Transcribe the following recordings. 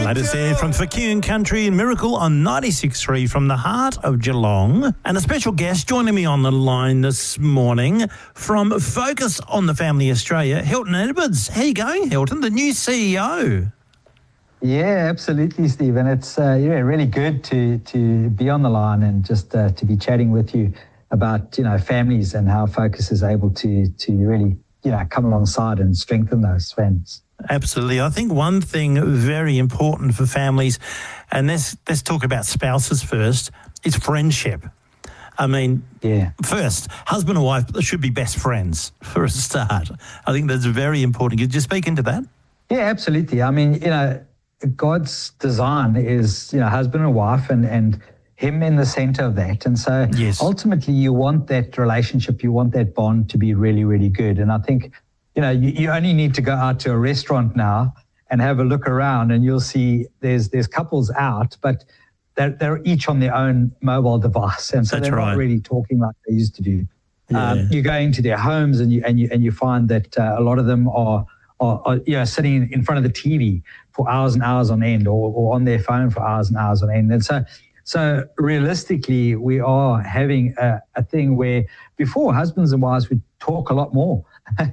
Latest there from Fakune Country and Miracle on 96.3 from the heart of Geelong. And a special guest joining me on the line this morning from Focus on the Family Australia, Hilton Edwards. How you going, Hilton? The new CEO. Yeah, absolutely, Steve. And it's really good to be on the line and just to be chatting with you about, families and how Focus is able to really, come alongside and strengthen those families. Absolutely. I think one thing very important for families, and let's talk about spouses first, is friendship. I mean, first, husband and wife should be best friends for a start. I think that's very important. Could you speak into that? Yeah, absolutely. I mean, God's design is, husband and wife and him in the center of that. And so ultimately you want that relationship, you want that bond to be really, really good. And I think, you only need to go out to a restaurant now and have a look around and you'll see there's couples out, but they're each on their own mobile device. And so they're not really talking like they used to do. You go into their homes and you find that a lot of them are sitting in front of the TV for hours and hours on end or on their phone for hours and hours on end. And so realistically, we are having a thing where before husbands and wives would talk a lot more.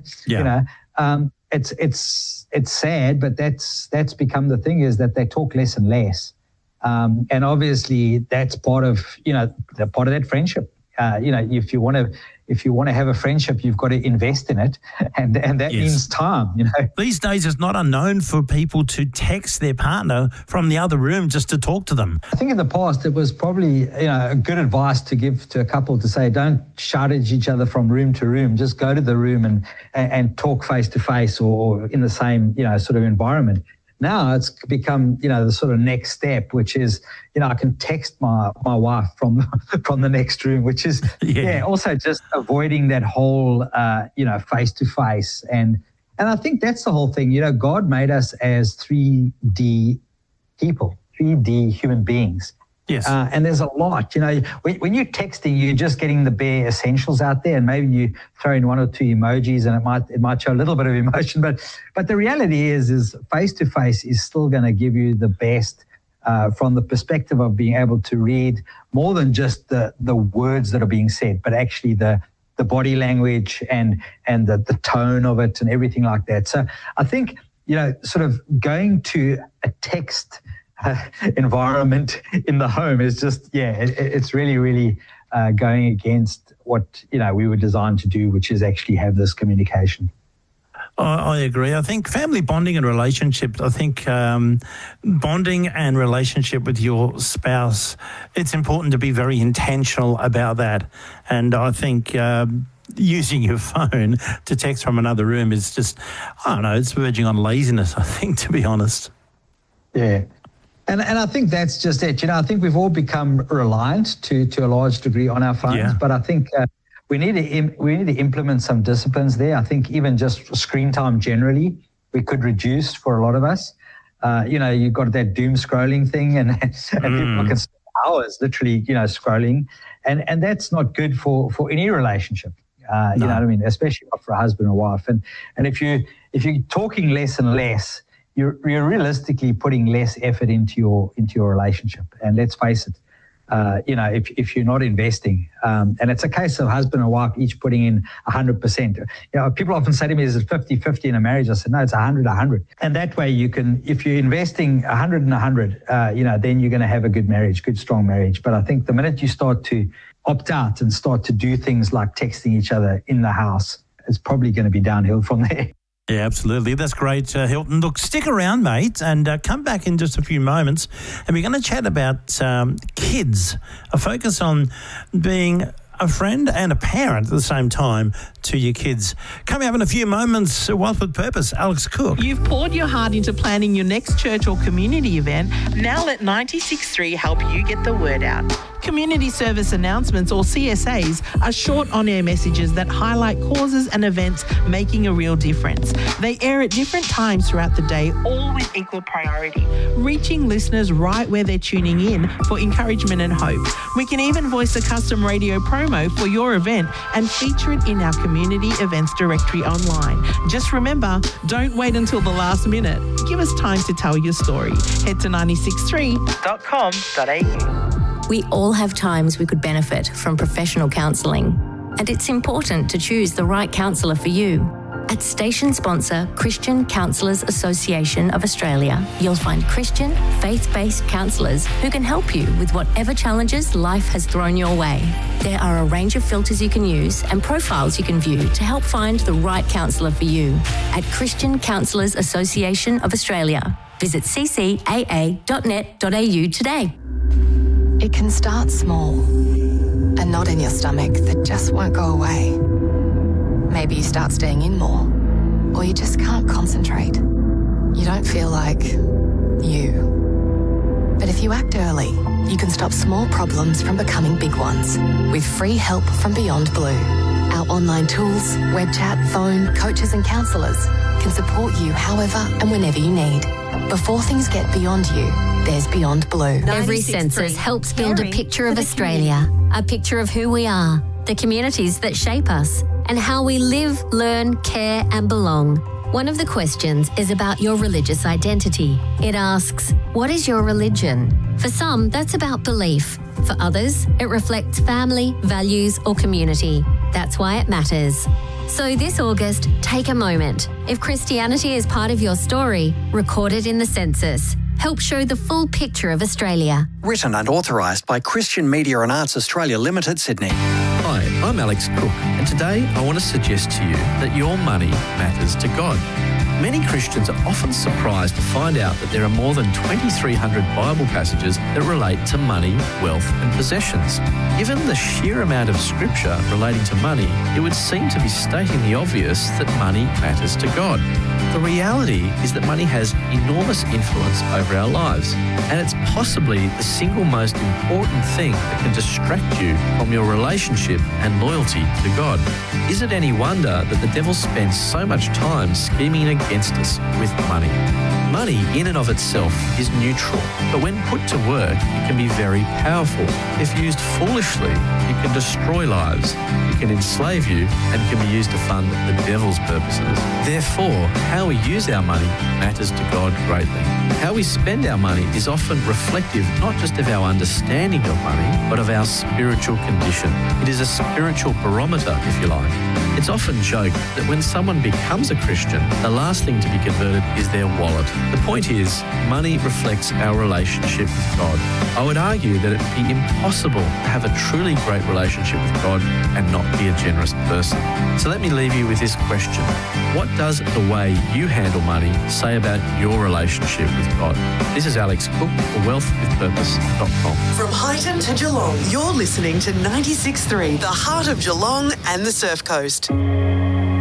It's sad, but that's become the thing, is that they talk less and less. And obviously that's part of that friendship. If you want to have a friendship, you've got to invest in it, and that means time. These days, it's not unknown for people to text their partner from the other room just to talk to them. I think in the past it was probably a good advice to give to a couple to say, don't shout at each other from room to room. Just go to the room and talk face to face or in the same sort of environment. Now it's become, the sort of next step, which is, I can text my wife from the next room, which is, also just avoiding that whole, face-to-face. And I think that's the whole thing. God made us as 3D people, 3D human beings. Yes. And there's a lot, when you're texting, you're just getting the bare essentials out there, and maybe you throw in one or two emojis and it might show a little bit of emotion, but the reality is face-to-face is still going to give you the best from the perspective of being able to read more than just the words that are being said, but actually the body language and the tone of it and everything like that. So I think, sort of going to a text environment in the home is just, it's really, really going against what, we were designed to do, which is actually have this communication. I agree. I think family bonding and relationships, bonding and relationship with your spouse, it's important to be very intentional about that. And I think using your phone to text from another room is just, it's verging on laziness, I think, to be honest. Yeah. And I think that's just it. I think we've all become reliant to a large degree on our phones, but I think we need to implement some disciplines there. I think even just screen time generally, we could reduce for a lot of us. You've got that doom scrolling thing and people can spend hours literally, scrolling. And that's not good for any relationship. You know what I mean? Especially not for a husband or wife. And if you're talking less and less, you're realistically putting less effort into your relationship. And let's face it, if you're not investing, and it's a case of husband and wife each putting in 100%. People often say to me, is it 50-50 in a marriage? I said, no, it's 100-100. And that way you can, if you're investing 100 and 100, then you're going to have a good marriage, good, strong marriage. But I think the minute you start to opt out and start to do things like texting each other in the house, it's probably going to be downhill from there. Yeah, absolutely. That's great, Hilton. Look, stick around, mate, and come back in just a few moments. And we're going to chat about kids, a focus on being a friend and a parent at the same time to your kids. Coming up in a few moments, Wealth with Purpose, Alex Cook. You've poured your heart into planning your next church or community event. Now let 96.3 help you get the word out. Community service announcements, or CSAs, are short on-air messages that highlight causes and events making a real difference. They air at different times throughout the day, all with equal priority, reaching listeners right where they're tuning in for encouragement and hope. We can even voice a custom radio promo for your event and feature it in our community events directory online. Just remember, don't wait until the last minute. Give us time to tell your story. Head to 963.com.au. We all have times we could benefit from professional counselling, and it's important to choose the right counsellor for you. At station sponsor Christian Counsellors Association of Australia, you'll find Christian, faith-based counsellors who can help you with whatever challenges life has thrown your way. There are a range of filters you can use and profiles you can view to help find the right counsellor for you. At Christian Counsellors Association of Australia, visit ccaa.net.au today. It can start small, a knot in your stomach that just won't go away. Maybe you start staying in more, or you just can't concentrate. You don't feel like you. But if you act early, you can stop small problems from becoming big ones with free help from Beyond Blue. Our online tools, web chat, phone, coaches and counsellors can support you however and whenever you need. Before things get beyond you, there's Beyond Blue. Every census helps build a picture of Australia, a picture of who we are, the communities that shape us, and how we live, learn, care and belong. One of the questions is about your religious identity. It asks, what is your religion? For some, that's about belief. For others, it reflects family, values or community. That's why it matters. So this August, take a moment. If Christianity is part of your story, record it in the census. Help show the full picture of Australia. Written and authorised by Christian Media and Arts Australia Limited, Sydney. Hi, I'm Alex Cook, and today I want to suggest to you that your money matters to God. Many Christians are often surprised to find out that there are more than 2,300 Bible passages that relate to money, wealth and possessions. Given the sheer amount of scripture relating to money, it would seem to be stating the obvious that money matters to God. The reality is that money has enormous influence over our lives, and it's possibly the single most important thing that can distract you from your relationship and loyalty to God. Is it any wonder that the devil spends so much time scheming against us with money? Money in and of itself is neutral, but when put to work, it can be very powerful. If used foolishly, it can destroy lives, it can enslave you, and can be used to fund the devil's purposes. Therefore, how we use our money matters to God greatly. How we spend our money is often reflective not just of our understanding of money, but of our spiritual condition. It is a spiritual barometer, if you like. It's often joked that when someone becomes a Christian, the last thing to be converted is their wallet. The point is, money reflects our relationship with God. I would argue that it would be impossible to have a truly great relationship with God and not be a generous person. So let me leave you with this question. What does the way you handle money say about your relationship with God? This is Alex Cook for wealthwithpurpose.com. From Highton to Geelong, you're listening to 96.3, the heart of Geelong and the Surf Coast.